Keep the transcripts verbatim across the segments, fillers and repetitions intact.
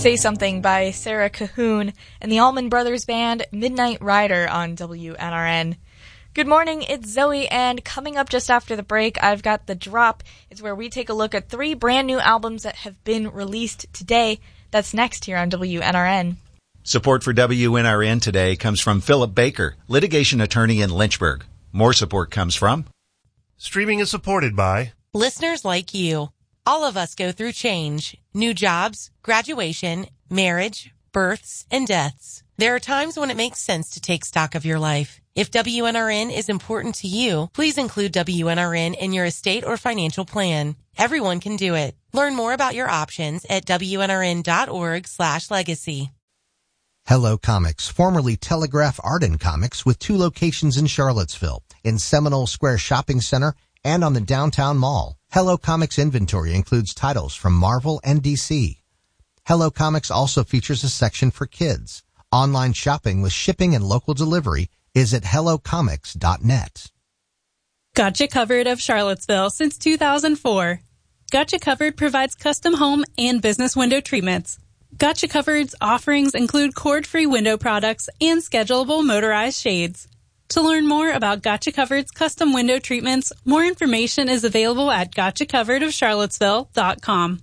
Say Something by Sarah Cahoon and the Allman Brothers Band, Midnight Rider on W N R N. Good morning, it's Zoe, and coming up just after the break, I've got The Drop. It's where we take a look at three brand new albums that have been released today. That's next here on W N R N. Support for W N R N today comes from Philip Baker, litigation attorney in Lynchburg. More support comes from... Streaming is supported by... listeners like you. All of us go through change, new jobs, graduation, marriage, births, and deaths. There are times when it makes sense to take stock of your life. If W N R N is important to you, please include W N R N in your estate or financial plan. Everyone can do it. Learn more about your options at W N R N dot org slash legacy. Hello Comics, formerly Telegraph Art and Comics, with two locations in Charlottesville, in Seminole Square Shopping Center and on the Downtown Mall. Hello Comics inventory includes titles from Marvel and D C. Hello Comics also features a section for kids. Online shopping with shipping and local delivery is at hello comics dot net. Gotcha Covered of Charlottesville since two thousand four. Gotcha Covered provides custom home and business window treatments. Gotcha Covered's offerings include cord-free window products and schedulable motorized shades. To learn more about Gotcha Covered's custom window treatments, more information is available at gotcha covered of charlottesville dot com.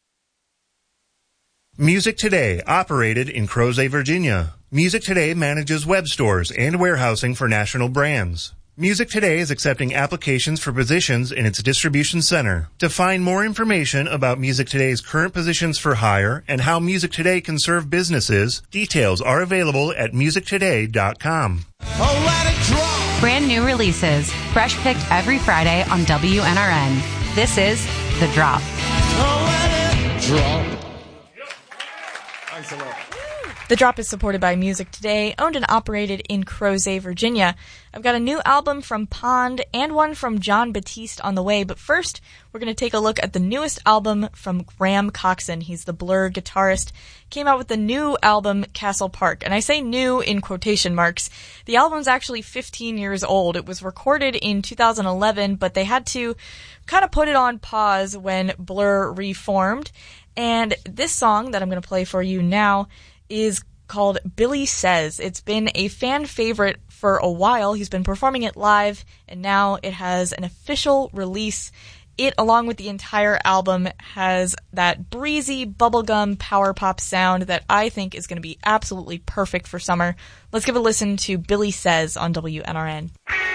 Music Today, operated in Crozet, Virginia. Music Today manages web stores and warehousing for national brands. Music Today is accepting applications for positions in its distribution center. To find more information about Music Today's current positions for hire and how Music Today can serve businesses, details are available at music today dot com. Brand new releases, fresh picked every Friday on W N R N. This is The Drop. Drop. The Drop is supported by Music Today, owned and operated in Crozet, Virginia. I've got a new album from Pond and one from John Batiste on the way, but first, we're going to take a look at the newest album from Graham Coxon. He's the Blur guitarist. Came out with the new album, Castle Park, and I say new in quotation marks. The album's actually fifteen years old. It was recorded in two thousand eleven, but they had to kind of put it on pause when Blur reformed, and this song that I'm going to play for you now is called Billy Says. It's been a fan favorite for a while. He's been performing it live, and now it has an official release. It, along with the entire album, has that breezy bubblegum power pop sound that I think is going to be absolutely perfect for summer. Let's give a listen to Billy Says on W N R N.